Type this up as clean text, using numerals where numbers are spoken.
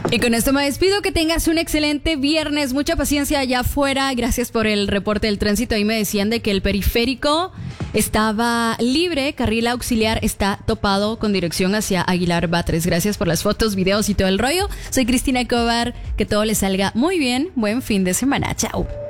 Y con esto me despido, que tengas un excelente viernes, mucha paciencia allá afuera, gracias por el reporte del tránsito. Ahí me decían de que el periférico estaba libre, carril auxiliar está topado con dirección hacia Aguilar Batres. Gracias por las fotos, videos y todo el rollo. Soy Cristina Cobar, que todo les salga muy bien, buen fin de semana, chao.